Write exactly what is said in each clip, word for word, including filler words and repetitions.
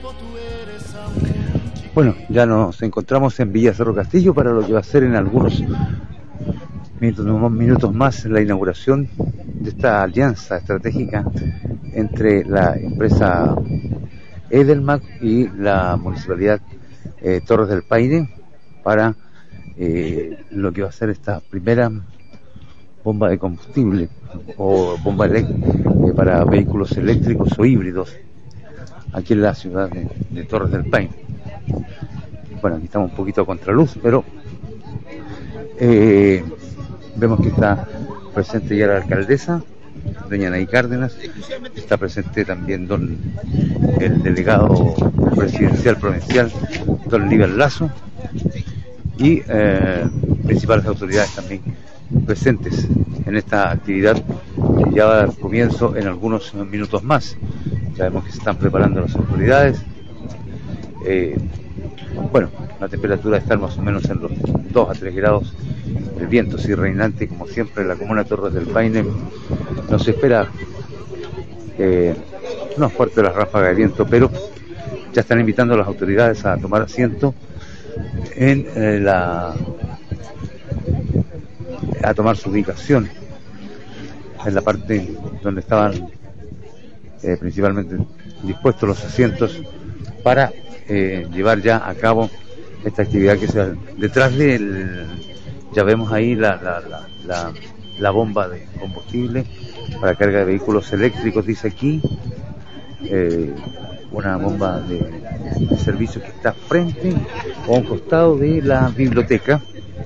Bueno, ya nos encontramos en Villa Cerro Castillo para lo que va a ser en algunos minutos, minutos más la inauguración de esta alianza estratégica entre la empresa Edelmac y la municipalidad eh, Torres del Paine para eh, lo que va a ser esta primera bomba de combustible o bomba eléctrica eh, para vehículos eléctricos o híbridos aquí en la ciudad de, de Torres del Paine. Bueno, aquí estamos un poquito a contraluz, pero eh, vemos que está presente ya la alcaldesa, doña Anaí Cárdenas, está presente también don el delegado presidencial provincial, don Liber Lazo, y eh, principales autoridades también presentes en esta actividad que ya va a dar comienzo en algunos minutos más. Sabemos que se están preparando las autoridades. Eh, bueno, la temperatura está más o menos en los dos a tres grados. El viento sí reinante, como siempre, en la comuna de Torres del Paine. Nos espera eh, no es fuerte la ráfaga de viento, pero ya están invitando a las autoridades a tomar asiento en eh, la a tomar su ubicación en la parte donde estaban eh, principalmente dispuestos los asientos para eh, llevar ya a cabo esta actividad que se detrás de él. Ya vemos ahí la, la, la, la, la bomba de combustible para carga de vehículos eléctricos, dice aquí, eh, una bomba de, de servicio que está frente o a un costado de la biblioteca,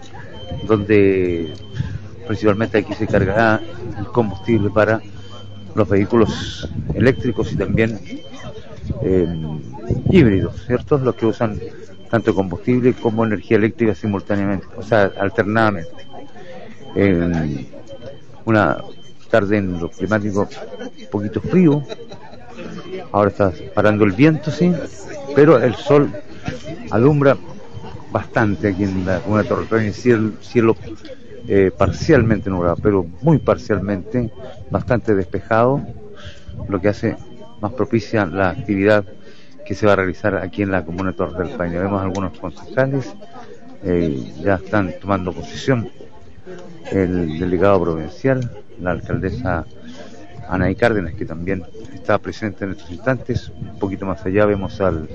donde principalmente aquí se cargará el combustible para los vehículos eléctricos y también eh, híbridos, ¿cierto? Los que usan tanto combustible como energía eléctrica simultáneamente, o sea, alternadamente. Eh, una tarde en lo climático un poquito frío, ahora está parando el viento, sí, pero el sol alumbra bastante aquí en la comuna de Torres del Paine, cielo, cielo eh, parcialmente nublado, pero muy parcialmente, bastante despejado, lo que hace más propicia la actividad que se va a realizar aquí en la comuna de Torres del Paine. Vemos algunos concejales, eh, ya están tomando posición, el delegado provincial, la alcaldesa Anaí Cárdenas, que también está presente en estos instantes. Un poquito más allá vemos al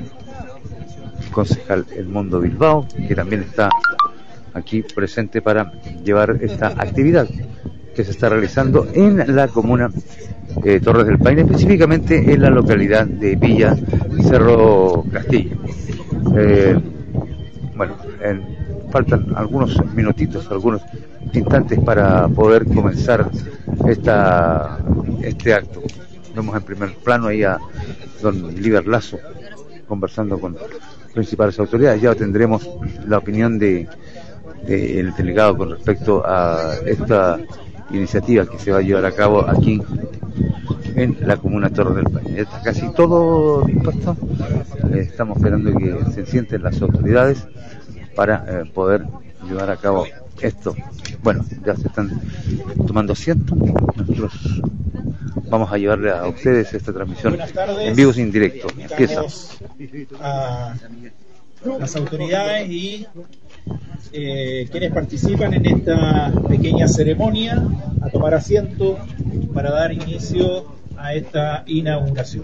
concejal Edmundo Bilbao, que también está aquí presente para llevar esta actividad que se está realizando en la comuna eh, Torres del Paine, específicamente en la localidad de Villa Cerro Castillo. Eh, bueno, en, faltan algunos minutitos, algunos instantes para poder comenzar esta este acto. Vemos en primer plano ahí a don Liber Lazo conversando con principales autoridades. Ya tendremos la opinión de, de el delegado con respecto a esta iniciativa que se va a llevar a cabo aquí en la comuna de Torres del Paine. Está casi todo dispuesto. Eh, estamos esperando que se sienten las autoridades para eh, poder llevar a cabo esto. Bueno, ya se están tomando asiento. Nosotros vamos a llevarle a ustedes esta transmisión en vivo sin directo. Empieza. A las autoridades y eh, quienes participan en esta pequeña ceremonia a tomar asiento para dar inicio a esta inauguración.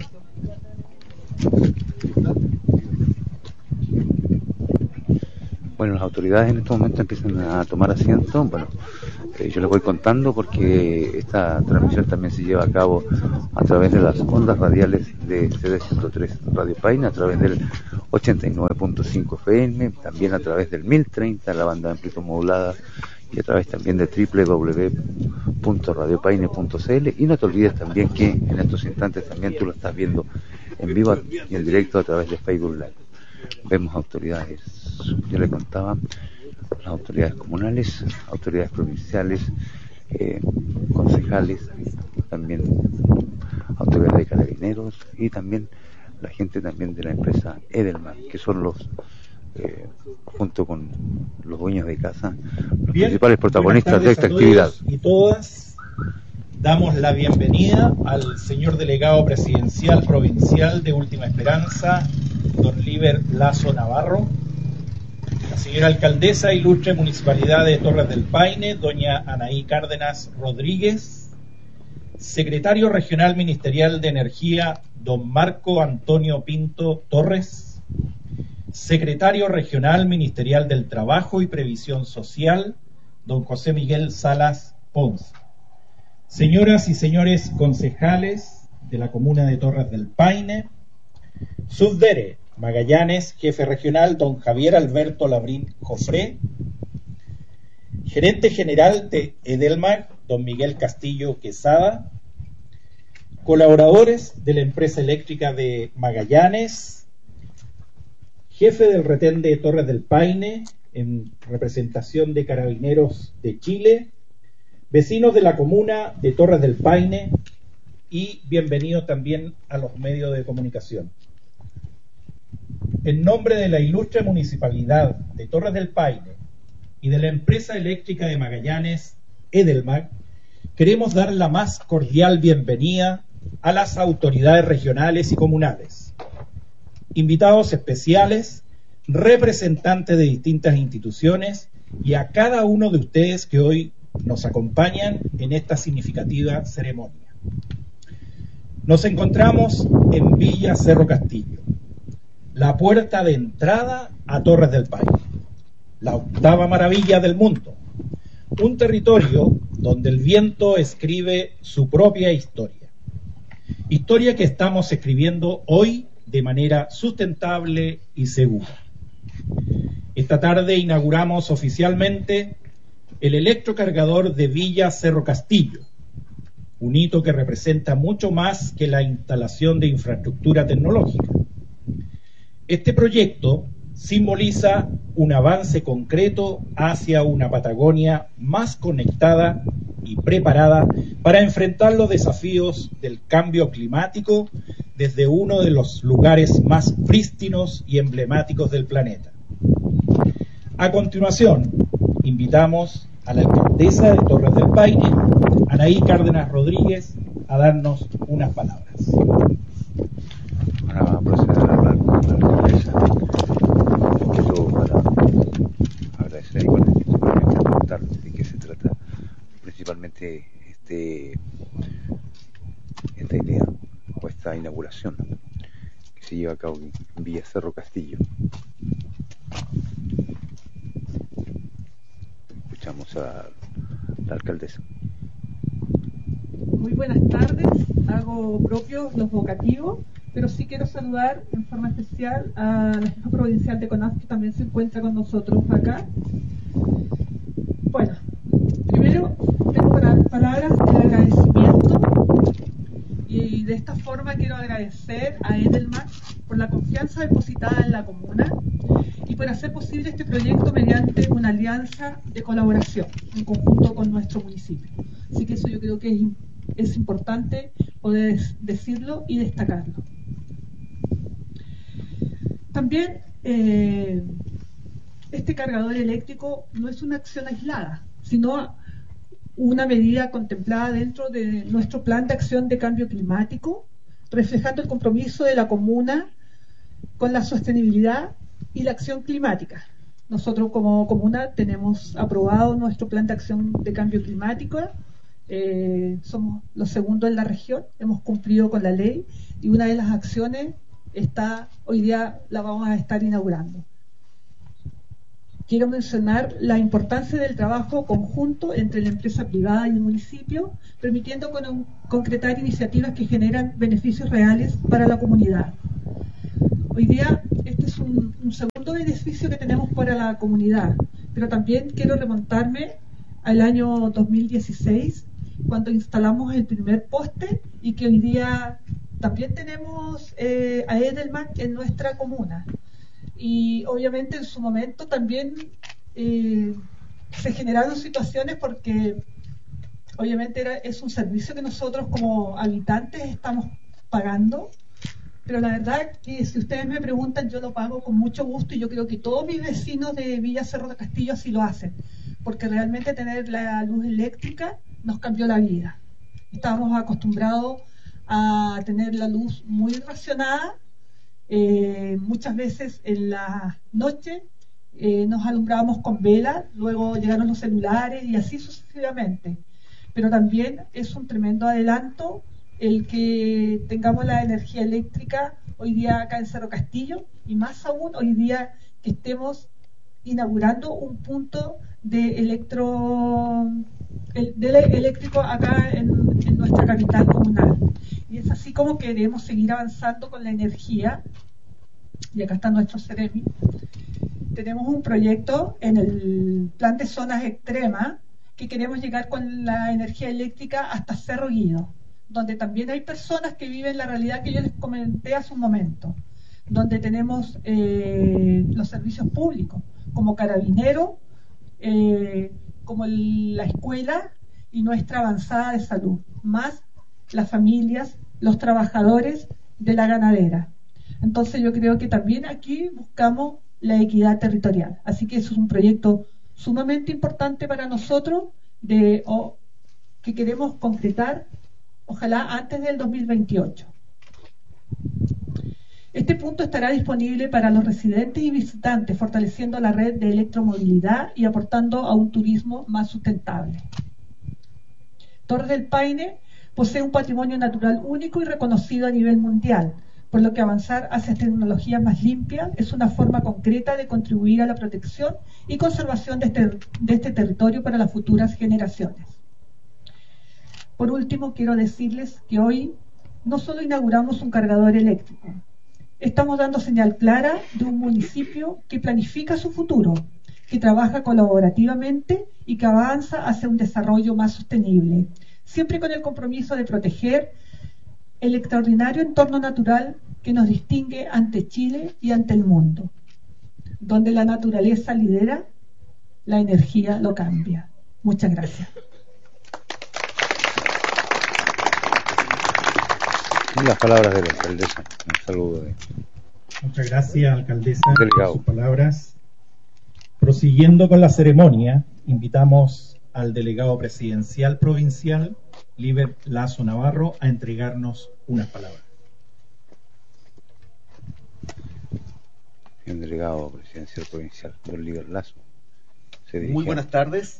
Bueno, las autoridades en estos momentos empiezan a tomar asiento. Bueno, eh, yo les voy contando porque esta transmisión también se lleva a cabo a través de las ondas radiales de C D ciento tres Radio Paine, a través del ochenta y nueve punto cinco F M, también a través del mil treinta, la banda de amplitud modulada, y a través también de doble u doble u doble u punto radio paine punto c l. Y no te olvides también que en estos instantes también tú lo estás viendo en vivo y en directo a través de Facebook Live. Vemos autoridades, yo le contaba, las autoridades comunales, autoridades provinciales, eh, concejales, también autoridades de carabineros y también la gente también de la empresa Edelman, que son los, eh, junto con los dueños de casa, los Bien, principales protagonistas de esta actividad. Y todas, Damos la bienvenida al señor delegado presidencial provincial de Última Esperanza, don Liber Lazo Navarro, la señora alcaldesa ilustre municipalidad de Torres del Paine, doña Anaí Cárdenas Rodríguez, secretario regional ministerial de Energía, don Marco Antonio Pinto Torres, secretario regional ministerial del Trabajo y Previsión Social, don José Miguel Salas Ponce. Señoras y señores concejales de la comuna de Torres del Paine, Subdere Magallanes, jefe regional don Javier Alberto Labrín Jofré, gerente general de Edelmar don Miguel Castillo Quesada, colaboradores de la empresa eléctrica de Magallanes, jefe del retén de Torres del Paine en representación de Carabineros de Chile, vecinos de la comuna de Torres del Paine y bienvenidos también a los medios de comunicación. En nombre de la ilustre municipalidad de Torres del Paine y de la empresa eléctrica de Magallanes, Edelmar, queremos dar la más cordial bienvenida a las autoridades regionales y comunales, invitados especiales, representantes de distintas instituciones y a cada uno de ustedes que hoy nos acompañan en esta significativa ceremonia. Nos encontramos en Villa Cerro Castillo, la puerta de entrada a Torres del Paine, la octava maravilla del mundo, un territorio donde el viento escribe su propia historia, historia que estamos escribiendo hoy de manera sustentable y segura. Esta tarde inauguramos oficialmente el electrocargador de Villa Cerro Castillo, un hito que representa mucho más que la instalación de infraestructura tecnológica. Este proyecto simboliza un avance concreto hacia una Patagonia más conectada y preparada para enfrentar los desafíos del cambio climático desde uno de los lugares más prístinos y emblemáticos del planeta. A continuación, invitamos a la alcaldesa de Torres del Paine, Anaí Cárdenas Rodríguez, a darnos unas palabras. Ahora vamos a proceder a hablar con la alcaldesa, un poquito para agradecer y bueno, principalmente preguntar de qué se trata principalmente este esta idea o esta inauguración que se lleva a cabo en Villa Cerro Castillo. Escuchamos a la alcaldesa. Muy buenas tardes, hago propios los vocativos, pero sí quiero saludar en forma especial a la jefa provincial de CONAF, que también se encuentra con nosotros acá. Bueno, primero tengo para, palabras de agradecimiento y de esta forma quiero agradecer a Edelmar por la confianza depositada en la comuna y por hacer posible este proyecto mediante una alianza de colaboración en conjunto con nuestro municipio. Así que eso yo creo que es, es importante poder decirlo y destacarlo. También eh, este cargador eléctrico no es una acción aislada, sino una medida contemplada dentro de nuestro plan de acción de cambio climático, reflejando el compromiso de la comuna con la sostenibilidad y la acción climática. Nosotros como comuna tenemos aprobado nuestro plan de acción de cambio climático, eh, somos los segundos en la región, hemos cumplido con la ley y una de las acciones está, hoy día la vamos a estar inaugurando. Quiero mencionar la importancia del trabajo conjunto entre la empresa privada y el municipio, permitiendo con, concretar iniciativas que generan beneficios reales para la comunidad. Hoy día este es un, un segundo beneficio que tenemos para la comunidad, pero también quiero remontarme al año dos mil dieciséis, cuando instalamos el primer poste y que hoy día también tenemos eh, a Edelmar en nuestra comuna. Y obviamente en su momento también eh, se generaron situaciones porque obviamente era, es un servicio que nosotros como habitantes estamos pagando, pero la verdad que si ustedes me preguntan yo lo pago con mucho gusto y yo creo que todos mis vecinos de Villa Cerro de Castillo así lo hacen, porque realmente tener la luz eléctrica nos cambió la vida Estábamos acostumbrados a tener la luz muy racionada. Eh, muchas veces en la noche eh, nos alumbrábamos con velas, luego llegaron los celulares y así sucesivamente. Pero también es un tremendo adelanto el que tengamos la energía eléctrica hoy día acá en Cerro Castillo, y más aún hoy día que estemos inaugurando un punto de electro de eléctrico acá en, en nuestra capital comunal. Y es así como queremos seguir avanzando con la energía, y acá está nuestro Ceremi. Tenemos un proyecto en el plan de zonas extremas que queremos llegar con la energía eléctrica hasta Cerro Guido, donde también hay personas que viven la realidad que yo les comenté hace un momento, donde tenemos eh, los servicios públicos, como Carabinero, eh, como el, la escuela y nuestra avanzada de salud, más las familias, los trabajadores de la ganadera. Entonces yo creo que también aquí buscamos la equidad territorial. Así que eso es un proyecto sumamente importante para nosotros de, oh, que queremos concretar, ojalá antes del dos mil veintiocho. Este punto estará disponible para los residentes y visitantes, fortaleciendo la red de electromovilidad y aportando a un turismo más sustentable. Torres del Paine posee un patrimonio natural único y reconocido a nivel mundial, por lo que avanzar hacia tecnologías más limpias es una forma concreta de contribuir a la protección y conservación de este, de este territorio para las futuras generaciones. Por último, quiero decirles que hoy no solo inauguramos un cargador eléctrico, estamos dando señal clara de un municipio que planifica su futuro, que trabaja colaborativamente y que avanza hacia un desarrollo más sostenible, siempre con el compromiso de proteger el extraordinario entorno natural que nos distingue ante Chile y ante el mundo. Donde la naturaleza lidera, la energía lo cambia. Muchas gracias. Y las palabras de la alcaldesa. Un saludo. De... Muchas gracias, alcaldesa, Delegado. por sus palabras. Prosiguiendo con la ceremonia, invitamos al delegado presidencial provincial, Liber Lazo Navarro, a entregarnos unas palabras. El delegado presidencial provincial, don Liber Lazo. Muy buenas tardes.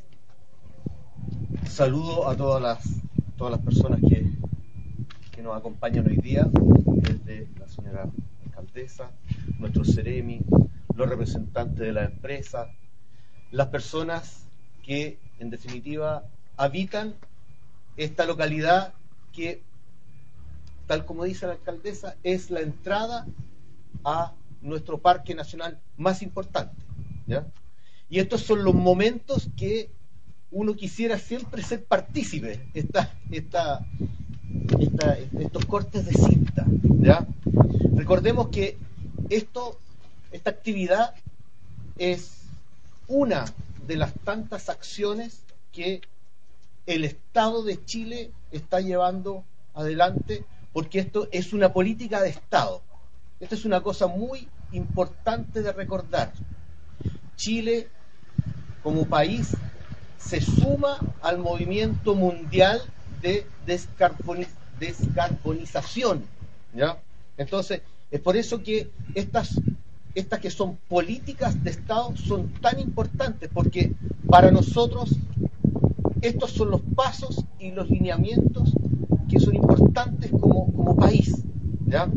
Saludo a todas las todas las personas que, que nos acompañan hoy día, desde la señora alcaldesa, nuestro Ceremi, los representantes de la empresa, las personas que en definitiva habitan esta localidad que, tal como dice la alcaldesa, es la entrada a nuestro parque nacional más importante, ¿ya? Y estos son los momentos que uno quisiera siempre ser partícipe, esta, esta, esta, estos cortes de cinta, ¿ya? Recordemos que esto, esta actividad es una de las tantas acciones que el Estado de Chile está llevando adelante, porque esto es una política de Estado. Esto es una cosa muy importante de recordar. Chile, como país, se suma al movimiento mundial de descarboniz descarbonización, ¿ya? Entonces, es por eso que estas, estas que son políticas de Estado son tan importantes, porque para nosotros estos son los pasos y los lineamientos que son importantes como, como país, ¿ya?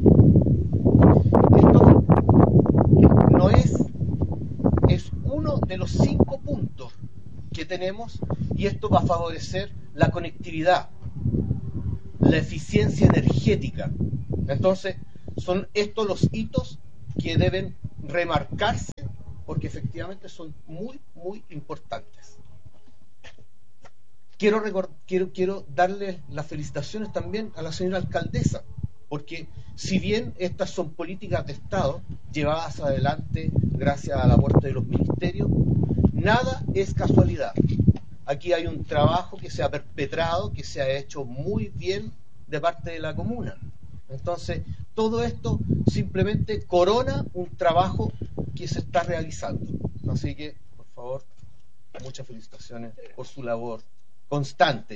Esto no es, es uno de los cinco puntos que tenemos, y esto va a favorecer la conectividad, la eficiencia energética. Entonces, son estos los hitos que deben remarcarse, porque efectivamente son muy, muy importantes. Quiero, quiero, quiero darle las felicitaciones también a la señora alcaldesa, porque si bien estas son políticas de Estado llevadas adelante gracias al aporte de los ministerios, nada es casualidad. Aquí hay un trabajo que se ha perpetrado, que se ha hecho muy bien de parte de la comuna. Entonces, todo esto simplemente corona un trabajo que se está realizando. Así que, por favor, muchas felicitaciones por su labor constante.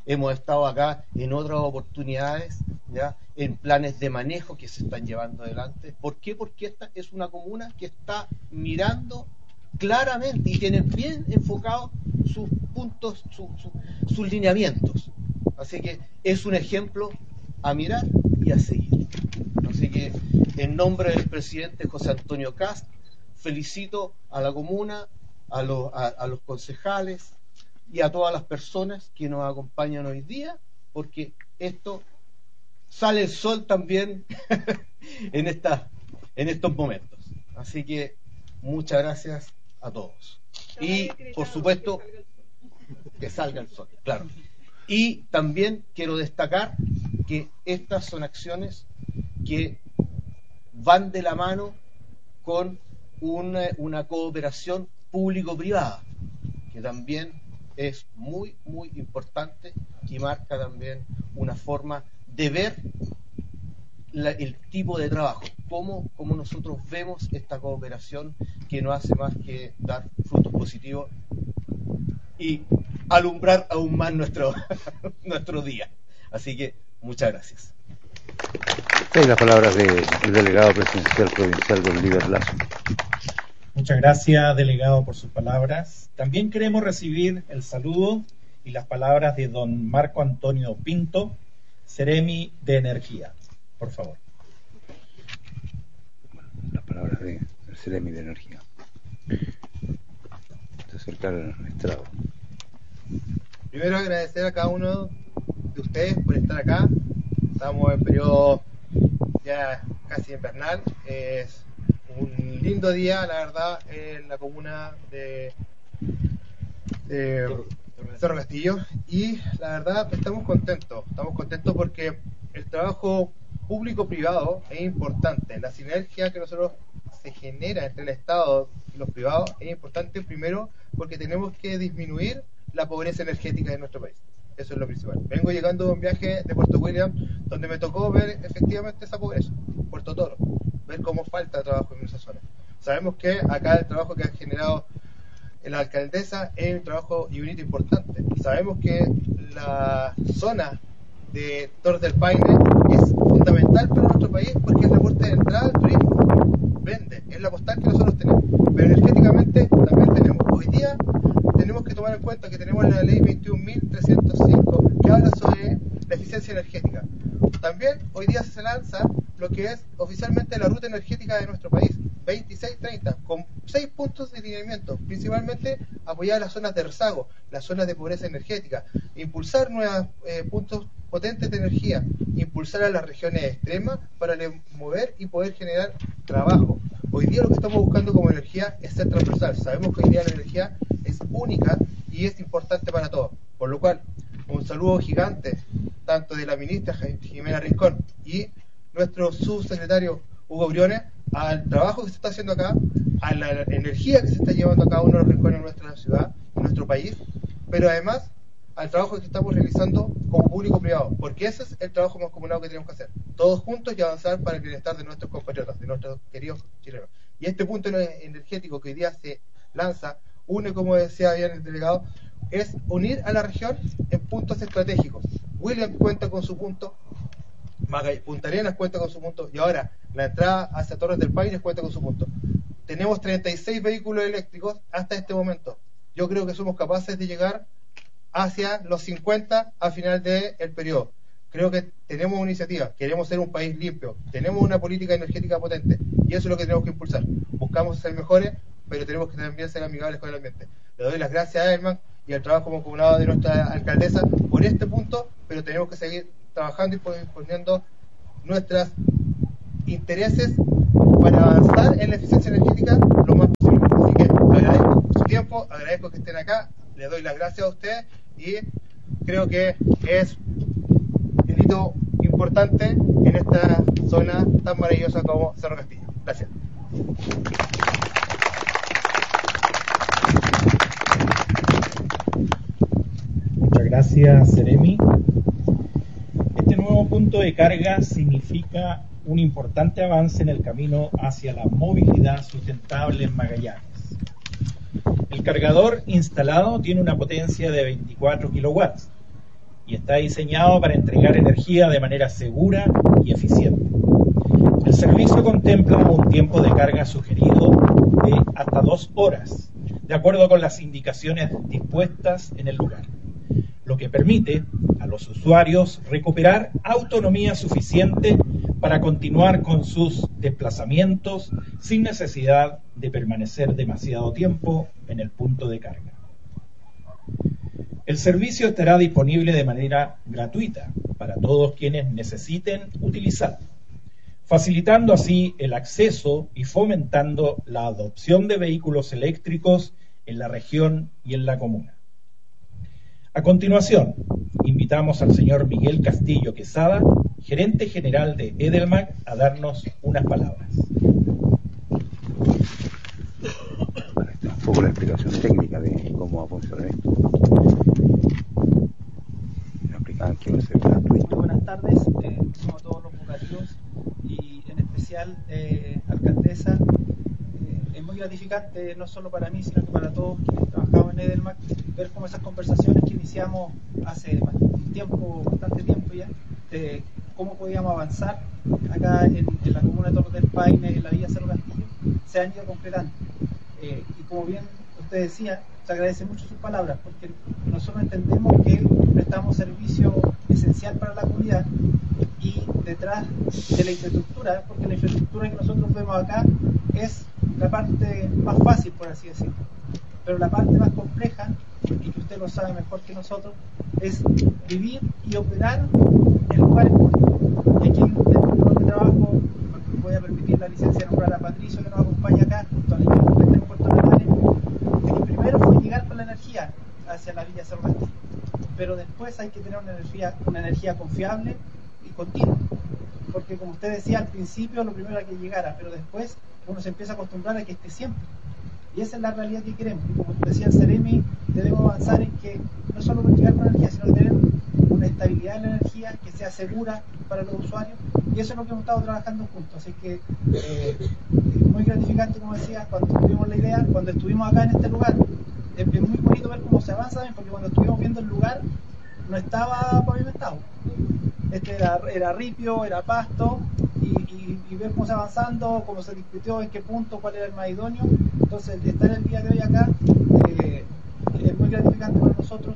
hemos estado acá en otras oportunidades, ¿ya? En planes de manejo que se están llevando adelante. ¿Por qué? Porque esta es una comuna que está mirando claramente y tiene bien enfocados sus puntos, su, su, sus lineamientos. Así que es un ejemplo a mirar y a seguir. Así que en nombre del presidente José Antonio Kast, felicito a la comuna, a los, a, a los concejales y a todas las personas que nos acompañan hoy día, porque esto sale el sol también en, esta, en estos momentos. Así que muchas gracias a todos. Y por supuesto, que salga el sol, claro. Y también quiero destacar que estas son acciones que van de la mano con una, una cooperación público-privada, que también es muy, muy importante y marca también una forma de ver la, el tipo de trabajo, cómo, cómo nosotros vemos esta cooperación que no hace más que dar frutos positivos y alumbrar aún más nuestro, nuestro día. Así que muchas gracias. Hay las palabras del delegado presidencial provincial, don Oliver Lazo. Muchas gracias, delegado, por sus palabras. También queremos recibir el saludo y las palabras de don Marco Antonio Pinto, Ceremi de Energía. Por favor. Las palabras de, del Ceremi de Energía. Se acerca al estrado. Primero agradecer a cada uno de ustedes por estar acá. Estamos en periodo ya casi invernal. Es un lindo día, la verdad, en la comuna de, de Cerro Castillo, y la verdad estamos contentos, estamos contentos porque el trabajo público-privado es importante. La sinergia que nosotros se genera entre el Estado y los privados es importante, primero porque tenemos que disminuir la pobreza energética de nuestro país. Eso es lo principal. Vengo llegando de un viaje de Puerto William, donde me tocó ver efectivamente esa pobreza, Puerto Toro, ver cómo falta trabajo en esa zona. Sabemos que acá el trabajo que ha generado la alcaldesa es un trabajo y un hito importante. Sabemos que la zona de Torres del Paine es fundamental para nuestro país porque es la puerta de entrada al turismo. Vende, es la postal que nosotros tenemos, pero energéticamente también tenemos. Hoy día tenemos que tomar en cuenta que tenemos la ley veintiún mil trescientos cinco que habla sobre la eficiencia energética. También hoy día se lanza lo que es oficialmente la ruta energética de nuestro país, veintiséis treinta, con seis puntos de lineamiento, principalmente apoyar las zonas de rezago, las zonas de pobreza energética, impulsar nuevos eh, puntos potentes de energía, impulsar a las regiones extremas para mover y poder generar trabajo. Hoy día lo que estamos buscando como energía es ser transversal. Sabemos que hoy día la energía es única y es importante para todos, por lo cual un saludo gigante tanto de la ministra Jimena Rincón y nuestro subsecretario Hugo Briones al trabajo que se está haciendo acá, a la energía que se está llevando a cada uno de los rincones de nuestra ciudad, en nuestro país, pero además al trabajo que estamos realizando como público-privado, porque ese es el trabajo mancomunado que tenemos que hacer, todos juntos y avanzar para el bienestar de nuestros compatriotas, de nuestros queridos chilenos. Y este punto energético que hoy día se lanza, une, como decía bien el delegado, es unir a la región en puntos estratégicos. William cuenta con su punto, Punta Arenas cuenta con su punto, y ahora la entrada hacia Torres del Paine cuenta con su punto. Tenemos treinta y seis vehículos eléctricos hasta este momento. Yo creo que somos capaces de llegar hacia los cincuenta a final del periodo. Creo que tenemos una iniciativa, queremos ser un país limpio, tenemos una política energética potente, y eso es lo que tenemos que impulsar. Buscamos ser mejores, pero tenemos que también ser amigables con el ambiente. Le doy las gracias a Elman y al trabajo mancomunado de nuestra alcaldesa por este punto, pero tenemos que seguir trabajando y poniendo nuestros intereses para avanzar en la eficiencia energética lo más posible. Así que agradezco su tiempo, agradezco que estén acá, les doy las gracias a ustedes y creo que es un hito importante en esta zona tan maravillosa como Cerro Castillo. Gracias. Muchas gracias, Ceremi. Este nuevo punto de carga significa un importante avance en el camino hacia la movilidad sustentable en Magallanes. El cargador instalado tiene una potencia de veinticuatro kilowatts y está diseñado para entregar energía de manera segura y eficiente. El servicio contempla un tiempo de carga sugerido de hasta dos horas, de acuerdo con las indicaciones dispuestas en el lugar, lo que permite a los usuarios recuperar autonomía suficiente para continuar con sus desplazamientos sin necesidad de permanecer demasiado tiempo en el punto de carga. El servicio estará disponible de manera gratuita para todos quienes necesiten utilizarlo, facilitando así el acceso y fomentando la adopción de vehículos eléctricos en la región y en la comuna. A continuación, invitamos al señor Miguel Castillo Quesada, gerente general de Edelmac, a darnos unas palabras. Un poco la explicación técnica de cómo va a funcionar esto. Me explicaban que va a ser gratuito. Muy buenas tardes, eh, como a todos los vocativos y en especial eh, alcaldesa. Eh, es muy gratificante, no solo para mí, sino que para todos quienes trabajamos en Edelmac, ver cómo esas conversaciones que iniciamos hace un tiempo, bastante tiempo ya, de cómo podíamos avanzar acá en, en la comuna de Torres del Paine, en la Villa Cerro Castillo, se han ido concretando. Eh, y como bien usted decía, se agradece mucho sus palabras, porque nosotros entendemos que prestamos servicio esencial para la comunidad y detrás de la infraestructura, porque la infraestructura que nosotros vemos acá es la parte más fácil, por así decirlo, pero la parte más compleja, y que usted lo sabe mejor que nosotros, es vivir y operar en lugares públicos. Y aquí en el grupo de trabajo voy a permitir la licencia de nombrar a Patricio, que nos acompaña acá, junto a la equipo que está en Puerto Natales, de que primero fue llegar con la energía hacia la Villa Cerro Castillo, pero después hay que tener una energía, una energía confiable y continua, porque como usted decía al principio, lo primero era que llegara, pero después uno se empieza a acostumbrar a que esté siempre. Y esa es la realidad que queremos. Y como decía el Ceremi, debemos avanzar en que no solo llegar con energía, sino tener una estabilidad en la energía que sea segura para los usuarios. Y eso es lo que hemos estado trabajando juntos. Así que eh, muy gratificante, como decía, cuando tuvimos la idea, cuando estuvimos acá en este lugar, es, es muy bonito ver cómo se avanza, porque cuando estuvimos viendo el lugar no estaba pavimentado. Este era, era ripio, era pasto, y, y, y ver cómo se avanzando, cómo se discutió, en qué punto, cuál era el más idóneo. Entonces, estar el día de hoy acá eh, es muy gratificante para nosotros.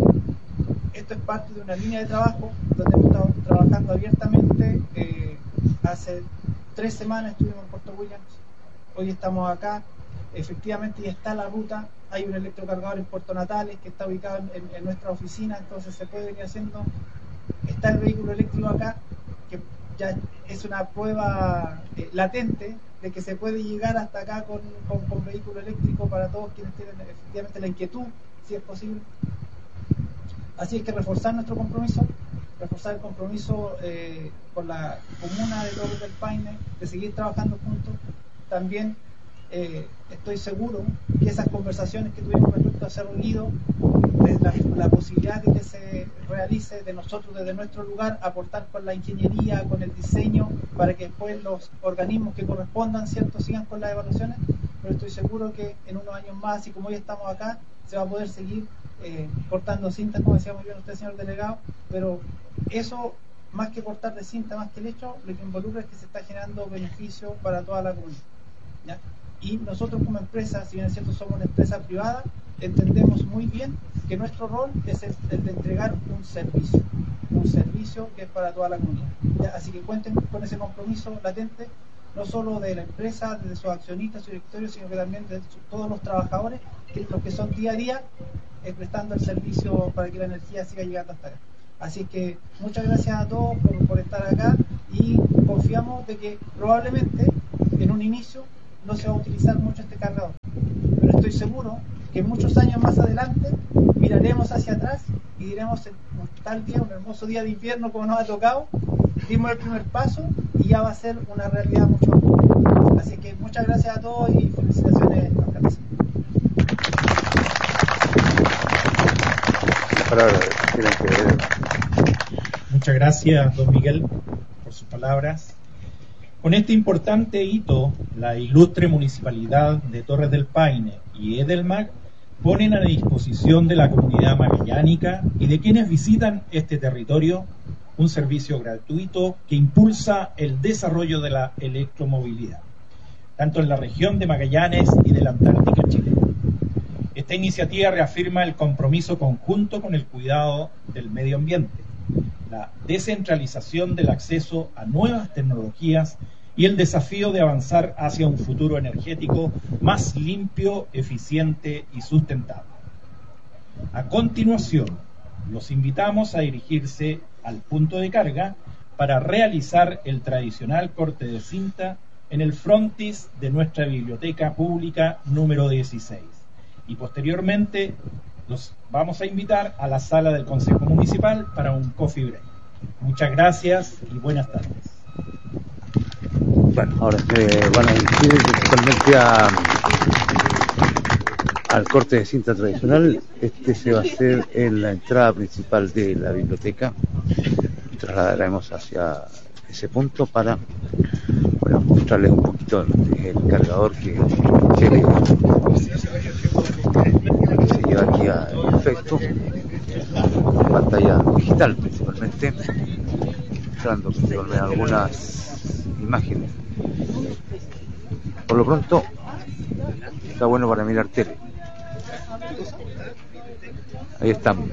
Esto es parte de una línea de trabajo donde hemos estado trabajando abiertamente. Eh, hace tres semanas estuvimos en Puerto Williams, hoy estamos acá. Efectivamente ya está la ruta, hay un electrocargador en Puerto Natales que está ubicado en, en nuestra oficina, entonces se puede venir haciendo. Está el vehículo eléctrico acá, que ya es una prueba eh, latente de que se puede llegar hasta acá con, con, con vehículo eléctrico para todos quienes tienen efectivamente la inquietud, si es posible. Así es que reforzar nuestro compromiso, reforzar el compromiso eh, con la comuna de Torres del Paine, de seguir trabajando juntos. También eh, estoy seguro que esas conversaciones que tuvimos respecto a Cerro Unido, la, la posibilidad de que se realice de nosotros desde nuestro lugar, aportar con la ingeniería, con el diseño, para que después los organismos que correspondan, ¿cierto?, sigan con las evaluaciones, pero estoy seguro que en unos años más, y como hoy estamos acá, se va a poder seguir eh, cortando cintas, como decía muy bien usted, señor delegado, pero eso, más que cortar de cinta, más que el hecho, lo que involucra es que se está generando beneficio para toda la comunidad, ¿ya? Y nosotros como empresa, si bien es cierto somos una empresa privada, entendemos muy bien que nuestro rol es el, el de entregar un servicio, un servicio que es para toda la comunidad, ¿ya? Así que cuenten con ese compromiso latente, no solo de la empresa, de sus accionistas, su directorio, sino que también de su, todos los trabajadores, que los que son día a día eh, prestando el servicio para que la energía siga llegando hasta acá. Así que muchas gracias a todos por, por estar acá, y confiamos de que probablemente en un inicio no se va a utilizar mucho este cargador, pero estoy seguro que muchos años más adelante miraremos hacia atrás y diremos, un tal día, un hermoso día de invierno como nos ha tocado, dimos el primer paso y ya va a ser una realidad mucho mejor. Así que muchas gracias a todos y felicitaciones, alcaldesa. Muchas gracias, don Miguel, por sus palabras. Con este importante hito, la ilustre Municipalidad de Torres del Paine y Edelmac ponen a disposición de la comunidad magallánica y de quienes visitan este territorio un servicio gratuito que impulsa el desarrollo de la electromovilidad, tanto en la región de Magallanes y de la Antártica chilena. Esta iniciativa reafirma el compromiso conjunto con el cuidado del medio ambiente, la descentralización del acceso a nuevas tecnologías y el desafío de avanzar hacia un futuro energético más limpio, eficiente y sustentable. A continuación, los invitamos a dirigirse al punto de carga para realizar el tradicional corte de cinta en el frontis de nuestra biblioteca pública número dieciséis. Y posteriormente los vamos a invitar a la sala del Consejo Municipal para un coffee break. Muchas gracias y buenas tardes. Bueno, ahora se van a dirigir totalmente a, al corte de cinta tradicional. Este se va a hacer en la entrada principal de la biblioteca. Trasladaremos hacia ese punto para, bueno, mostrarles un poquito el cargador que, que, que se lleva aquí a efecto, pantalla digital principalmente, mostrando principalmente algunas imágenes. Por lo pronto está bueno para mirar tele. Ahí estamos.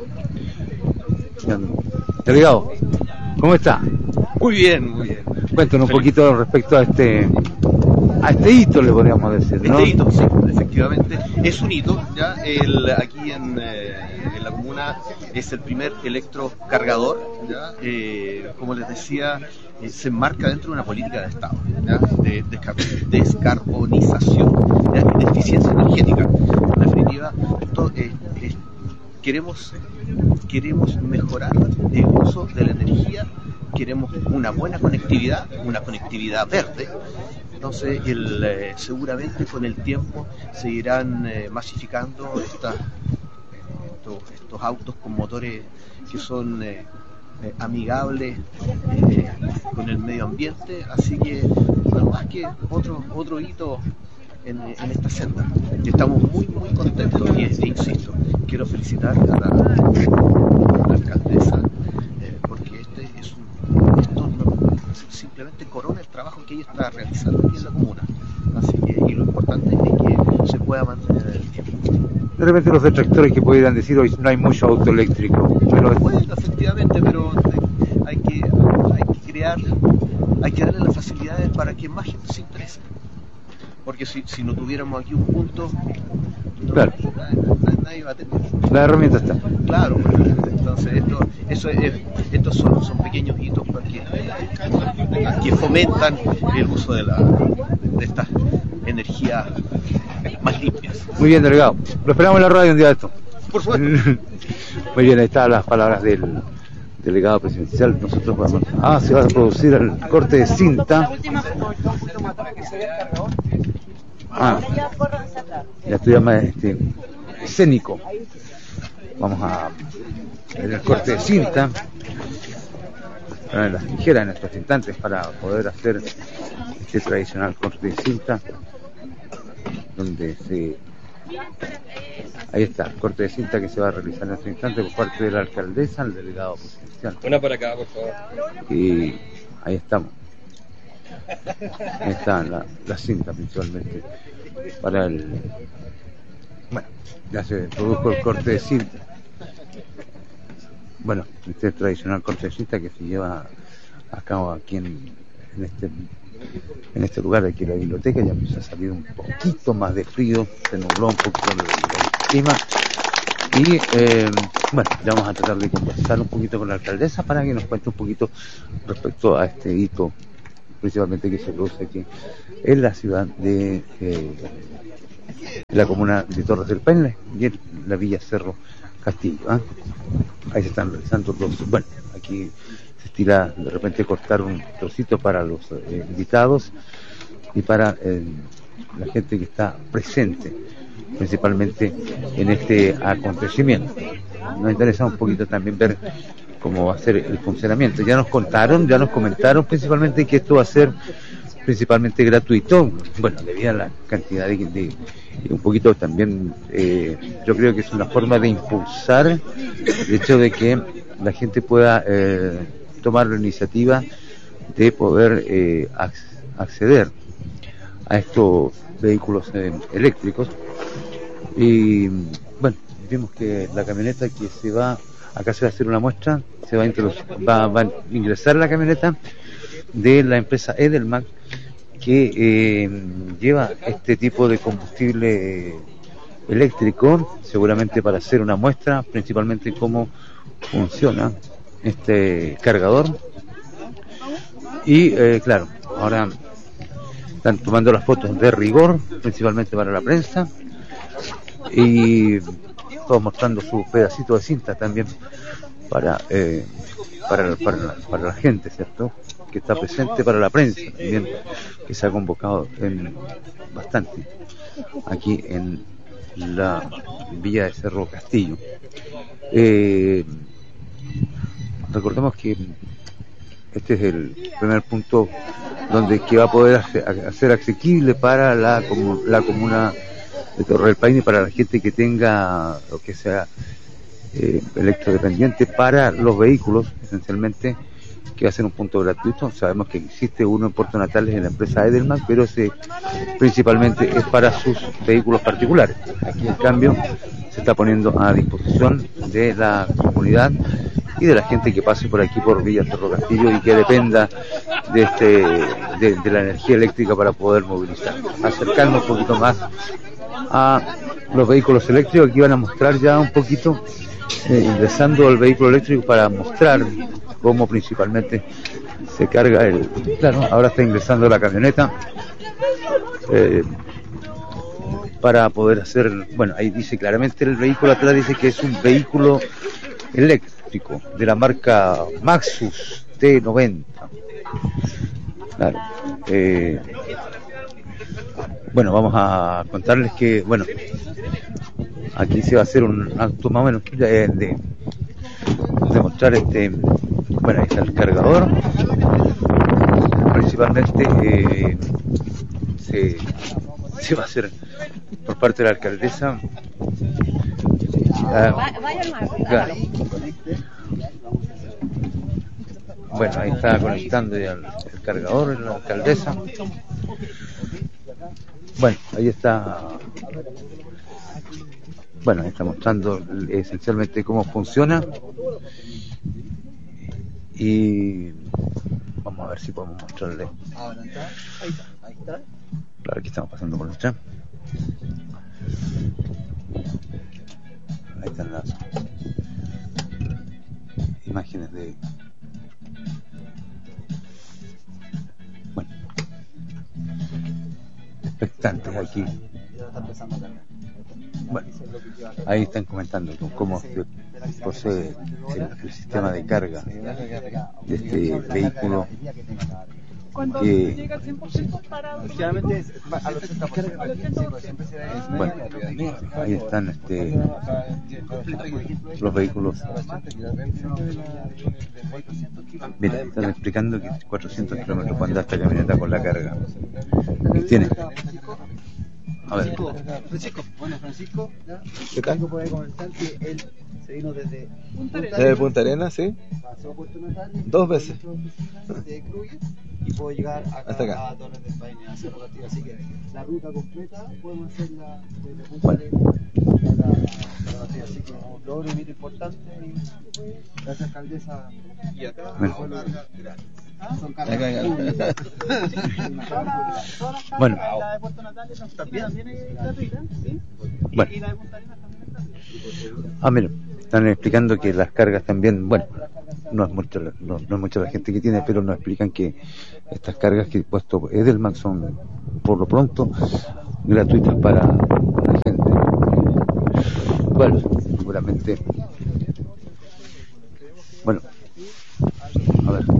Delegado, ¿cómo está? Muy bien, muy bien. Cuéntanos un poquito respecto a este a este hito, le podríamos decir, ¿no? Este hito, sí, efectivamente, es un hito, ya, el, aquí en, eh, en la comuna es el primer electrocargador, ya, eh, como les decía, eh, se enmarca dentro de una política de Estado, ya, de descar- descarbonización, ya, de eficiencia energética. En definitiva, todo, eh, eh, queremos, queremos mejorar el uso de la energía, queremos una buena conectividad, una conectividad verde. Entonces, el, eh, seguramente con el tiempo se irán eh, masificando estas, estos, estos autos con motores que son eh, eh, amigables eh, con el medio ambiente. Así que, bueno, más que otro, otro hito en, en esta senda. Estamos muy, muy contentos y, e insisto, quiero felicitar a la, a la alcaldesa eh, porque este es un... Esto no, simplemente corona el trabajo que ella está realizando aquí en la comuna. Así que, y lo importante es que se pueda mantener en el tiempo. De repente los detractores que pudieran decir hoy no hay mucho auto eléctrico, pero bueno, efectivamente, pero hay que, hay que crear, hay que darle las facilidades para que más gente se interese. Porque si, si no tuviéramos aquí un punto, claro, nadie, nadie va a tener. La herramienta está. Claro, entonces esto, eso es, estos son, son pequeños hitos para que, que fomentan el uso de, la, de estas energías más limpias. Muy bien, delegado. Lo esperamos en la radio un día de esto. Por supuesto. Muy bien, ahí están las palabras del delegado presidencial. Nosotros vamos. Ah, se va a producir el corte de cinta. Ah, ya estoy más este, escénico. Vamos a ver el corte de cinta. Poner las tijeras en estos instantes para poder hacer este tradicional corte de cinta, donde se... Ahí está, el corte de cinta que se va a realizar en este instante por parte de la alcaldesa, el delegado presidencial. Una por acá, por favor. Y ahí estamos. Ahí está la, la cinta principalmente para el... Bueno, ya se produjo el corte de cinta. Bueno, este es el tradicional corte de cinta que se lleva a cabo aquí en, en este en este lugar de aquí en la biblioteca. Ya empezó a salir un poquito más de frío, se nubló un poquito el, el clima y eh, bueno, ya vamos a tratar de conversar un poquito con la alcaldesa para que nos cuente un poquito respecto a este hito, principalmente que se produce aquí en la ciudad de eh, la comuna de Torres del Paine y en la Villa Cerro Castillo. ¿eh? Ahí se están realizando los... Bueno, aquí se estira de repente cortar un trocito para los eh, invitados y para eh, la gente que está presente principalmente en este acontecimiento. Nos interesa un poquito también ver cómo va a ser el funcionamiento. Ya nos contaron, ya nos comentaron principalmente que esto va a ser principalmente gratuito, bueno, debido a la cantidad de, de y un poquito también, eh, yo creo que es una forma de impulsar el hecho de que la gente pueda eh, tomar la iniciativa de poder eh, acceder a estos vehículos eh, eléctricos. Y bueno, vemos que la camioneta que se va, acá se va a hacer una muestra, se va a, va, va a ingresar la camioneta de la empresa Edelman, que eh, lleva este tipo de combustible eh, eléctrico, seguramente para hacer una muestra, principalmente cómo funciona este cargador. Y eh, claro, ahora están tomando las fotos de rigor, principalmente para la prensa, y todos mostrando su pedacito de cinta también para eh, para, para, para la gente, ¿cierto?, que está presente, para la prensa también, que se ha convocado en bastante aquí en la villa de Cerro Castillo. Eh, recordemos que este es el primer punto donde que va a poder hacer asequible para la, comu la comuna de Torre del Paine, para la gente que tenga o que sea eh, electrodependiente, para los vehículos esencialmente, que va a ser un punto gratuito. Sabemos que existe uno en Puerto Natales en la empresa Edelman, pero ese principalmente es para sus vehículos particulares. Aquí en cambio se está poniendo a disposición de la comunidad y de la gente que pase por aquí por Villa Cerro Castillo y que dependa de este de, de la energía eléctrica para poder movilizar. Acercarnos un poquito más a los vehículos eléctricos. Aquí van a mostrar ya un poquito, eh, ingresando al vehículo eléctrico para mostrar cómo principalmente se carga el... Claro, ahora está ingresando la camioneta eh, para poder hacer... Bueno, ahí dice claramente el vehículo atrás, dice que es un vehículo eléctrico de la marca Maxus T noventa. Claro. Eh, bueno, vamos a contarles que, bueno, aquí se va a hacer un acto más o menos de, de, de mostrar este... Bueno, ahí está el cargador. Principalmente eh, se, se va a hacer por parte de la alcaldesa. Ah, claro. Bueno, ahí está conectando ya el, el cargador, la alcaldesa. Bueno, ahí está. Bueno, ahí está mostrando esencialmente cómo funciona. Y vamos a ver si podemos mostrarle. Claro, aquí estamos pasando por el tren. Ahí están las imágenes de... Bueno, expectantes aquí. Bueno, ahí están comentando cómo se procede el, el sistema de carga de este vehículo. Cuando que, llega al cien por ciento para Efectivamente, al ochenta por ciento. Bueno, ahí están este, los vehículos. Mira, están explicando que cuatrocientos kilómetros cuando esta camioneta con la carga que tiene. A ver. Francisco, bueno, Francisco, ¿qué tal? Puede comentar que él se vino desde Punta Arenas. Desde Punta Arenas, sí. pasó a Puerto Natales, Dos veces. de Crujes, y puedo llegar acá, hasta acá a Torres del Paine a hacer Castillo. Así que la ruta completa podemos hacerla desde Punta Bueno. Arenas hasta Castillo. Así que un logro y mito importante. Y gracias, alcaldesa. Y acá Bueno. son cargas gratis. Son Acá, cargas acá. Todas las todas las Bueno. cargas, la de Puerto Natales también, también es gratuita, ¿sí? Bueno. Y la de Punta Arenas también es gratuita. Ah, mira, están explicando que las cargas también, bueno, no es mucho, la- no, no es mucha la gente que tiene, pero nos explican que estas cargas que he puesto Edelman son, por lo pronto, gratuitas para la gente. Bueno, seguramente. Bueno, a ver.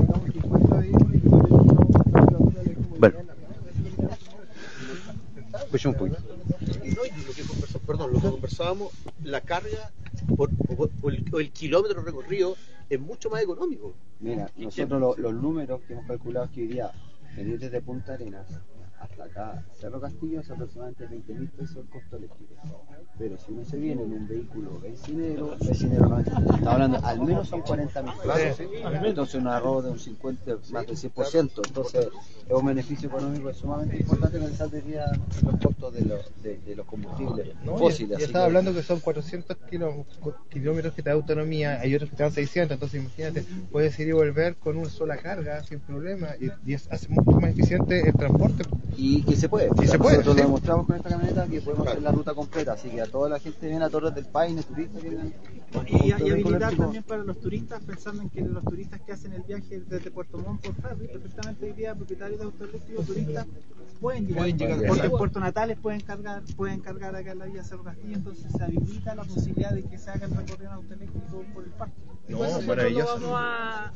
Bueno, escucha un poquito. Y no, y lo que conversamos, perdón, lo que conversábamos, la carga por, o, o el, o el kilómetro recorrido es mucho más económico. Mira, nosotros lo, los números que hemos calculado es que hoy día venir desde Punta Arenas hasta acá, Cerro Castillo, es aproximadamente veinte mil pesos el costo eléctrico. Pero si uno se viene en un vehículo bencinero, bencinero no, estamos hablando, al menos son cuarenta mil pesos. Sí, entonces un ahorro de un cincuenta, más del cien por ciento. Entonces es un beneficio económico sumamente importante pensar de día en los costos de los, de, de los combustibles no, fósiles. Ya estaba hablando que son cuatrocientos kilómetros que te da autonomía, hay otros que te dan seiscientos, entonces imagínate, puedes ir y volver con una sola carga sin problema y, y es, hace mucho más eficiente el transporte. Y que se puede, y se puede nosotros sí. lo demostramos con esta camioneta que podemos hacer la ruta completa, así que a toda la gente que viene a Torres del Paine, turistas que vienen, y, y habilitar también para los turistas, pensando en que los turistas que hacen el viaje desde Puerto Montt por ferry, perfectamente hoy día propietarios de autos eléctricos, turistas pueden llegar, pueden llegar porque en Puerto Natales pueden cargar, pueden cargar acá en la vía Cerro Castillo, entonces se habilita la posibilidad de que se haga el recorrido en auto eléctrico por el parque. No, bueno, maravilloso. Lo vamos a,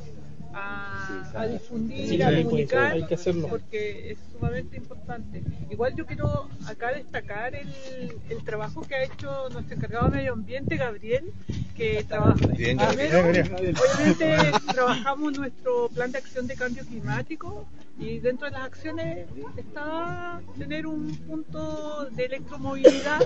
a, a difundir, sí, a comunicar, hay que hacerlo porque es sumamente importante. Igual yo quiero acá destacar el, el trabajo que ha hecho nuestro encargado de medio ambiente, Gabriel, que trabaja. Bien, primero, bien. Obviamente trabajamos nuestro plan de acción de cambio climático y dentro de las acciones está tener un punto de electromovilidad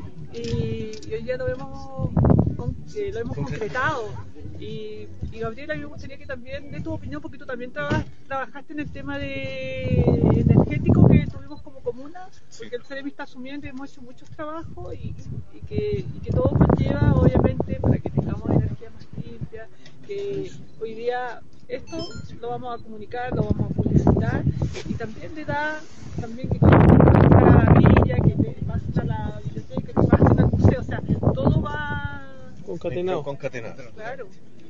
y, y hoy ya lo hemos, eh, lo hemos concretado. Y, y Gabriela, a mí me gustaría que también de tu opinión, porque tú también traba, trabajaste en el tema de energético que tuvimos como comuna, porque el Ceremi está asumiendo y hemos hecho muchos trabajos y, y, que, y que todo conlleva obviamente para que tengamos energía más limpia, que hoy día esto lo vamos a comunicar, lo vamos a publicitar y también le da también que la villa, que te pasa a la biblioteca, que te pasa al museo, o sea, todo va concatenado. concatenado. Claro.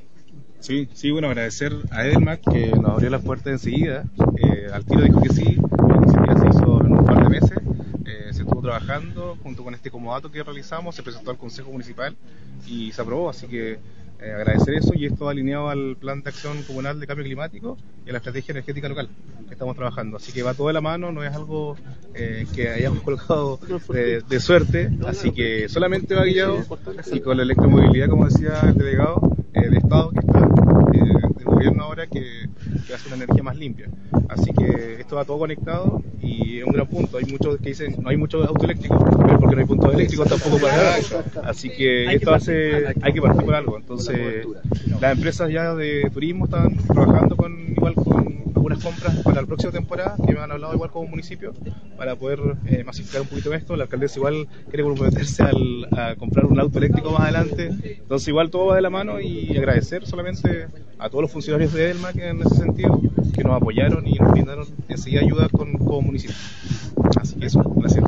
Sí, sí, bueno, agradecer a Edelmac que nos abrió las puertas enseguida. Eh, al tiro dijo que sí, la iniciativa se hizo en un par de meses. Eh, se estuvo trabajando junto con este comodato que realizamos, se presentó al Consejo Municipal y se aprobó, así que eh, agradecer eso, y esto alineado al Plan de Acción Comunal de Cambio Climático y a la Estrategia Energética Local que estamos trabajando, así que va todo de la mano, no es algo eh, que hayamos colocado eh, de suerte, así que solamente va guiado y con la electromovilidad, como decía el delegado eh, de Estado que está eh, del gobierno ahora, que, que hace una energía más limpia, así que esto va todo conectado y es un gran punto. Hay muchos que dicen no hay muchos autos eléctricos, pero porque no hay puntos eléctricos tampoco para nada, así que esto hace, hay que partir por algo. Entonces las empresas ya de turismo están trabajando con igual con algunas compras para la próxima temporada, que me han hablado igual como municipio, para poder eh, masificar un poquito esto. La alcaldesa igual quiere comprometerse al, a comprar un auto eléctrico más adelante, entonces igual todo va de la mano, y agradecer solamente a todos los funcionarios de Edelmac en ese sentido, que nos apoyaron y nos brindaron enseguida ayuda con, como municipio. Así que eso, gracias.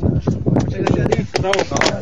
Bravo.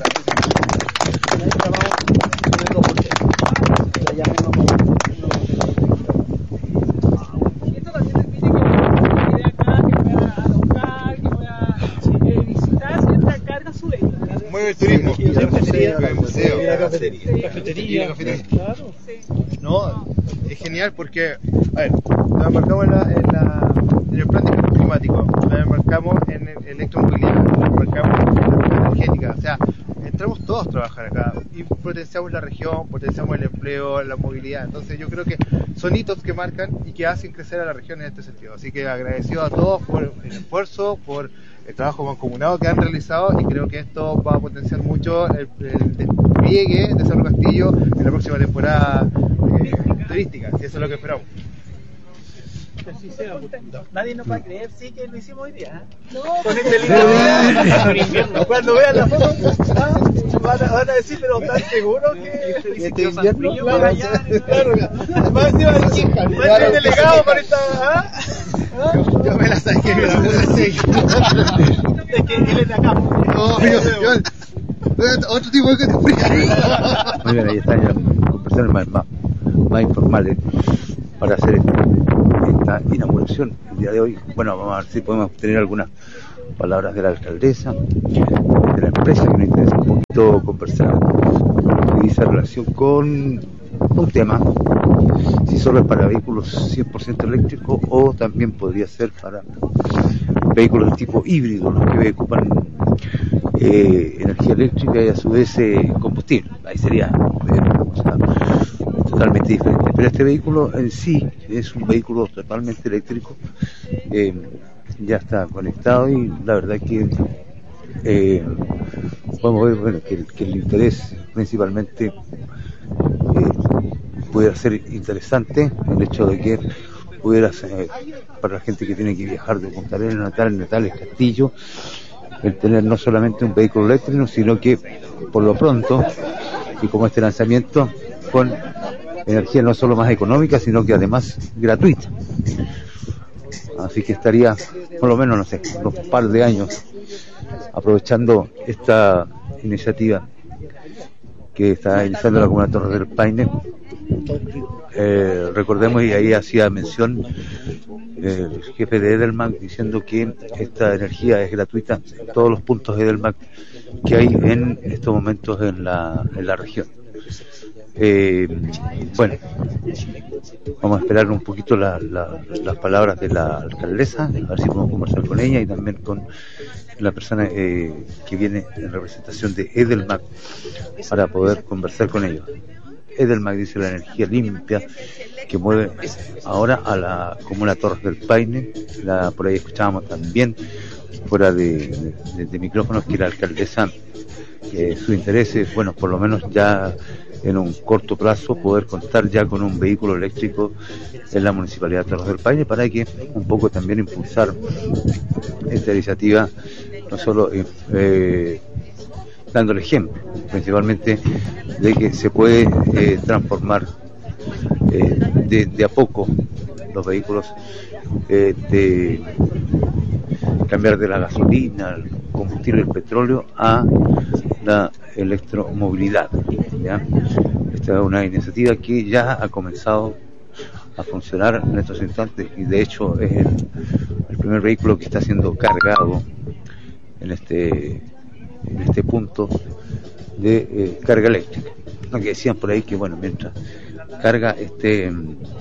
Esto también permite que yo de acá, que voy a alojar, que voy a eh, visitar, siempre carga su venta. Mueve el turismo. La cafetería, el museo, la cafetería, cafetería, cafetería. Claro. No, es genial porque, a ver, nos embarcamos en, la, en, la, en el plan de cambio climático, nos embarcamos en el electromovilidad, nos embarcamos en la energética, o sea, entramos todos a trabajar acá y potenciamos la región, potenciamos el empleo, la movilidad. Entonces yo creo que son hitos que marcan y que hacen crecer a la región en este sentido. Así que agradecido a todos por el esfuerzo, por el trabajo mancomunado que han realizado, y creo que esto va a potenciar mucho el, el despliegue de Cerro Castillo en la próxima temporada eh, turística, y eso es lo que esperamos. Que así sea. No, nadie nos va a creer, sí, que lo hicimos hoy día. ¿Eh? No, con este lindo. Cuando vean la foto, ¿ah? van, a, van a decir, pero ¿están seguros que este invierno van allá? Claro, va a ser va a ser delegado por esta. ¿Ah? ¿Ah? Yo, yo me la saqué, me la puse. Es que él es de acá. No, yo, yo, otro tipo de categoría. Muy bien, ahí están ya conversaciones más, más, más informales para hacer esta inauguración el día de hoy. Bueno, vamos a ver si podemos obtener algunas palabras de la alcaldesa, de la empresa, que nos interesa un poquito conversar, que dice en relación con un tema, si solo es para vehículos cien por ciento eléctricos o también podría ser para vehículos de tipo híbrido, los que ocupan eh, energía eléctrica y a su vez eh, combustible. Ahí sería eh, una cosa totalmente diferente. Pero este vehículo en sí es un vehículo totalmente eléctrico, eh, ya está conectado y la verdad que eh, podemos ver bueno, que, que el interés principalmente eh, pudiera ser interesante el hecho de que pudiera ser, para la gente que tiene que viajar de Punta Arenas, Natales, Natales, Castillo, el tener no solamente un vehículo eléctrico, sino que por lo pronto, y como este lanzamiento, con energía no solo más económica, sino que además gratuita. Así que estaría, por lo menos, no sé, unos par de años aprovechando esta iniciativa que está iniciando la Comuna de Torres del Paine. Eh, recordemos, y ahí hacía mención eh, el jefe de Edelman diciendo que esta energía es gratuita en todos los puntos de Edelman que hay en estos momentos en la, en la región. Eh, bueno, vamos a esperar un poquito la, la, las palabras de la alcaldesa, a ver si podemos conversar con ella y también con la persona eh, que viene en representación de Edelman para poder conversar con ellos. Edelman dice la energía limpia que mueve ahora a la comuna Torres del Paine. La, por ahí escuchábamos también fuera de, de, de micrófonos que la alcaldesa eh, su interés es, bueno, por lo menos ya en un corto plazo poder contar ya con un vehículo eléctrico en la municipalidad de Torres del Paine para que un poco también impulsar esta iniciativa, no solo eh, eh, dando el ejemplo principalmente de que se puede eh, transformar eh, de, de a poco los vehículos, eh, de cambiar de la gasolina, el combustible, el petróleo a la electromovilidad, ¿ya? Esta es una iniciativa que ya ha comenzado a funcionar en estos instantes y de hecho es el, el primer vehículo que está siendo cargado en este en este punto de eh, carga eléctrica. Aunque decían por ahí que bueno, mientras carga este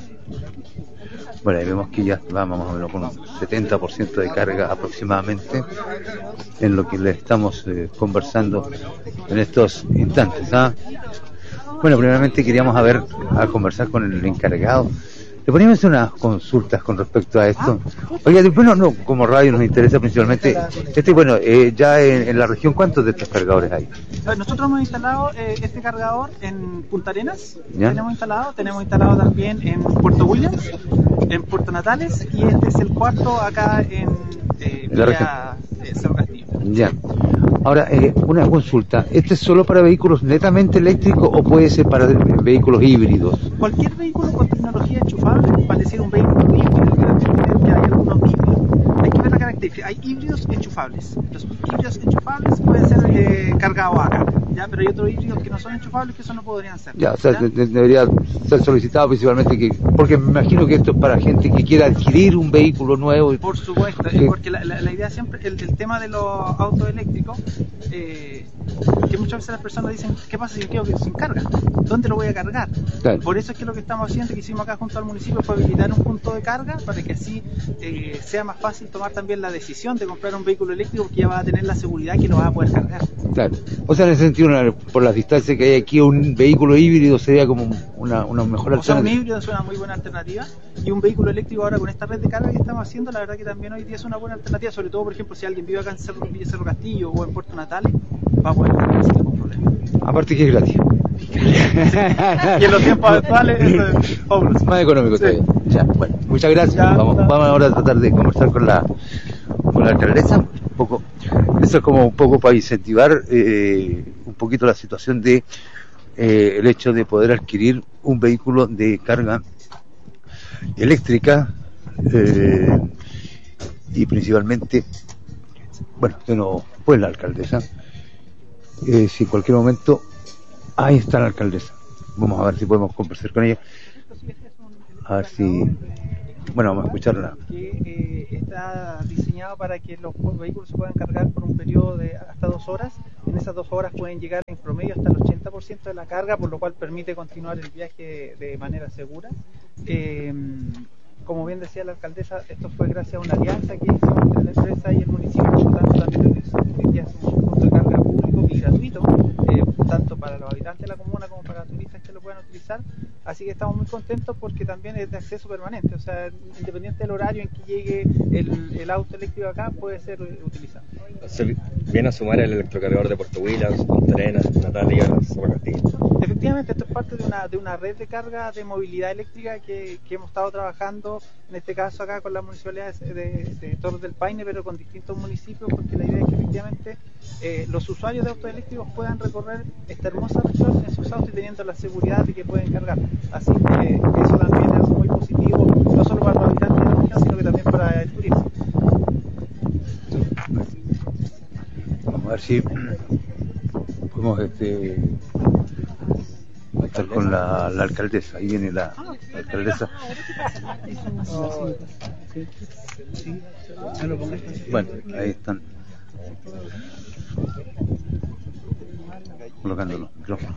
bueno, ahí vemos que ya va más o menos con un setenta por ciento de carga aproximadamente en lo que le estamos eh, conversando en estos instantes, ¿ah? Bueno, primeramente queríamos a ver, a conversar con el encargado. Le poníamos unas consultas con respecto a esto. Oiga, después no, no, como radio nos interesa principalmente, este, bueno, eh, ya en, en la región, ¿cuántos de estos cargadores hay? Nosotros hemos instalado eh, este cargador en Punta Arenas, ¿ya? tenemos instalado, tenemos instalado también en Puerto Williams, en Puerto Natales, y este es el cuarto acá en eh, Villa eh, Cerro Castillo. Ya. Ahora, eh, una consulta, ¿este es solo para vehículos netamente eléctricos o puede ser para vehículos híbridos? Cualquier vehículo con tecnología enchufable, para decir un vehículo híbrido, que hay algunos híbridos. Hay que ver la característica, hay híbridos enchufables. Los híbridos enchufables pueden ser eh, cargados acá, ¿ya? Pero hay otros híbridos que no son enchufables que eso no podrían ser. Ya, o sea, de, de, debería ser solicitado principalmente, que porque me imagino que esto es para gente que quiera adquirir un vehículo nuevo. Por supuesto, que, porque la, la, la idea siempre, el, el tema de los autos eléctricos, eh, que muchas veces las personas dicen, ¿qué pasa si quedo sin carga? ¿Dónde lo voy a cargar? Claro. Por eso es que lo que estamos haciendo, que hicimos acá junto al municipio, fue habilitar un punto de carga para que así eh, sea más fácil tomar también la decisión de comprar un vehículo eléctrico, porque ya va a tener la seguridad que lo va a poder cargar. Claro. O sea, en ese sentido, por las distancias que hay aquí, un vehículo híbrido sería como una, una mejor alternativa. O sea, un híbrido es una muy buena alternativa, y un vehículo eléctrico ahora con esta red de carga que estamos haciendo, la verdad que también hoy día es una buena alternativa, sobre todo, por ejemplo, si alguien vive acá en Cerro, Villa Cerro Castillo o en Puerto Natales, va a poder cargar sin ningún problema. Aparte que es gratis. Y en los tiempos actuales es obras. Más económico sí. Todavía. Ya, bueno, muchas gracias. Ya, vamos, vamos ahora a tratar de conversar con la con la alcaldesa un poco. Eso es como un poco para incentivar eh, un poquito la situación de eh, el hecho de poder adquirir un vehículo de carga eléctrica eh, y principalmente, bueno, que no fue la alcaldesa. Eh, si en cualquier momento, ahí está la alcaldesa, vamos a ver si podemos conversar con ella, a ver si, bueno, vamos a escucharla. Que eh, está diseñado para que los vehículos se puedan cargar por un periodo de hasta dos horas. En esas dos horas pueden llegar en promedio hasta el ochenta por ciento de la carga, por lo cual permite continuar el viaje de manera segura. Eh, como bien decía la alcaldesa, esto fue gracias a una alianza que hizo entre la empresa y el municipio, por lo tanto también es un punto de carga público y gratuito, eh, tanto para los habitantes de la comuna como para turistas que lo puedan utilizar. Así que estamos muy contentos porque también es de acceso permanente, o sea, independiente del horario en que llegue el, el auto eléctrico acá, puede ser utilizado. Se viene a sumar el electrocargador de Puerto Williams, Punta Arenas, Natalia, Cerro Castillo. Efectivamente, esto es parte de una, de una red de carga de movilidad eléctrica que, que hemos estado trabajando, en este caso acá con las municipalidades de, de Torres del Paine, pero con distintos municipios, porque la idea es que efectivamente eh, los usuarios de autos eléctricos puedan recorrer esta hermosa región en sus autos y teniendo la seguridad de que pueden cargar. Así que eso también es algo muy positivo, no solo para los habitantes de la región, sino que también para el turismo. Vamos a ver si podemos este, estar con la, la alcaldesa. Ahí viene la, la alcaldesa. Bueno, ahí están colocando los micrófonos.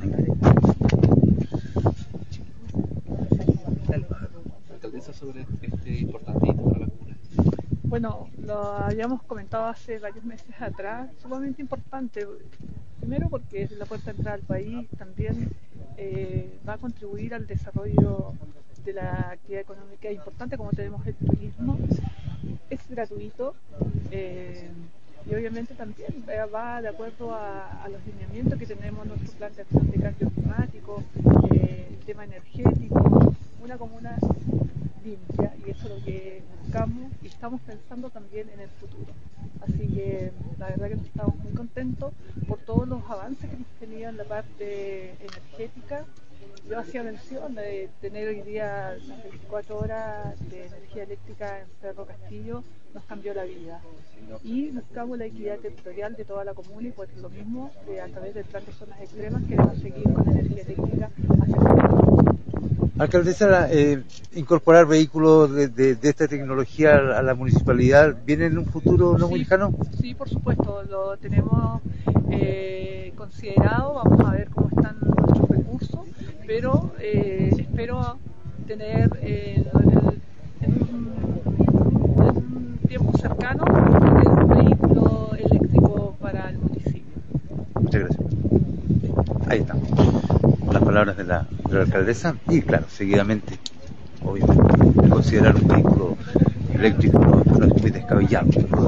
Alcaldesa, sobre este importante hito para la comuna. Bueno, lo habíamos comentado hace varios meses atrás, sumamente importante. Primero porque es la puerta de entrada al país, también eh, va a contribuir al desarrollo de la actividad económica importante como tenemos el turismo. Es gratuito eh, y obviamente también va de acuerdo a, a los lineamientos que tenemos en nuestro plan de acción de cambio climático, eh, el tema energético, una comuna limpia, y eso es lo que buscamos y estamos pensando también en el futuro. Así que la verdad que estamos muy contentos por todos los avances que hemos tenido en la parte energética. Yo hacía mención de tener hoy día las veinticuatro horas de energía eléctrica en Cerro Castillo, nos cambió la vida. Y buscamos la equidad territorial de toda la comuna, y por lo mismo, eh, a través del plan de zonas extremas, queremos seguir con energía eléctrica hacia el futuro. Alcaldesa, eh, incorporar vehículos de, de, de esta tecnología a la municipalidad, ¿viene en un futuro no muy lejano? Sí, por supuesto, lo tenemos eh, considerado, vamos a ver cómo están nuestros recursos, pero eh, espero tener eh, en, el, en, un, en un tiempo cercano tener un vehículo eléctrico para el municipio. Muchas gracias. Ahí están las palabras de la, de la alcaldesa, y claro, seguidamente, obviamente, considerar un vehículo eléctrico no, no es muy descabellado.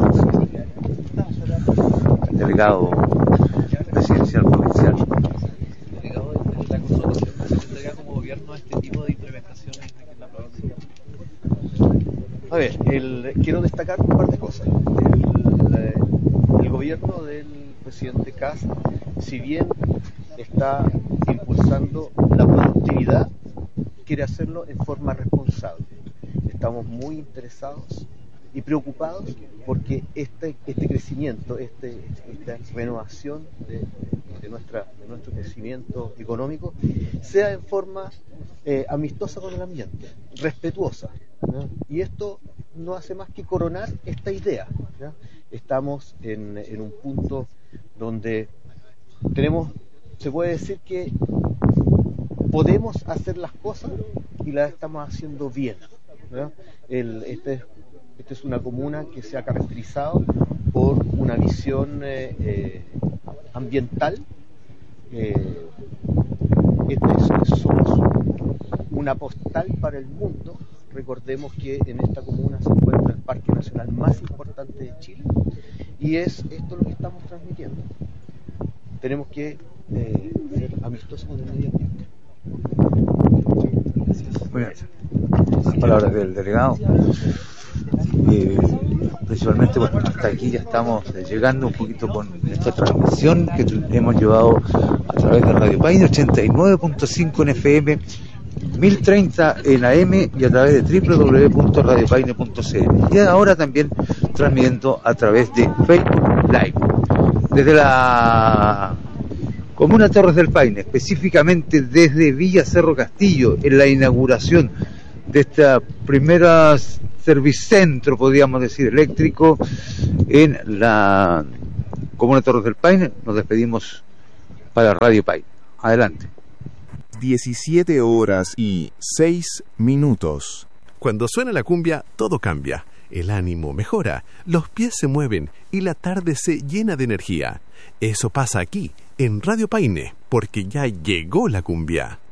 El delegado presidencial provincial. El delegado de la consultación se entrega como gobierno a este tipo de implementaciones aquí en la provincia. A ver, el, quiero destacar un par de cosas. El, eh, el gobierno del presidente Kast, si bien está impulsando la productividad, quiere hacerlo en forma responsable. Estamos muy interesados y preocupados porque este, este crecimiento, este, esta renovación de, de, nuestra, de nuestro crecimiento económico sea en forma eh, amistosa con el ambiente, respetuosa, ¿no? Y esto no hace más que coronar esta idea, ¿no? Estamos en, en un punto donde tenemos, se puede decir que podemos hacer las cosas y las estamos haciendo bien, ¿no? El, este, esta es una comuna que se ha caracterizado por una visión eh, eh, ambiental. Eh, este es, somos una postal para el mundo. Recordemos que en esta comuna se encuentra el Parque Nacional más importante de Chile, y es esto lo que estamos transmitiendo. Tenemos que eh, ser amistosos con el medio ambiente. Muy bien. Las palabras del delegado. Eh, principalmente, bueno, hasta aquí ya estamos eh, llegando un poquito con esta transmisión que hemos llevado a través de Radio Paine ochenta y nueve punto cinco en F M, mil treinta en A M y a través de doble u doble u doble u punto radio paine punto c l, y ahora también transmitiendo a través de Facebook Live desde la comuna Torres del Paine, específicamente desde Villa Cerro Castillo, en la inauguración de esta primera servicentro, podríamos decir, eléctrico en la comuna Torres del Paine. Nos despedimos para Radio Paine. Adelante. diecisiete horas y seis minutos. Cuando suena la cumbia, todo cambia. El ánimo mejora, los pies se mueven y la tarde se llena de energía. Eso pasa aquí, en Radio Paine, porque ya llegó la cumbia.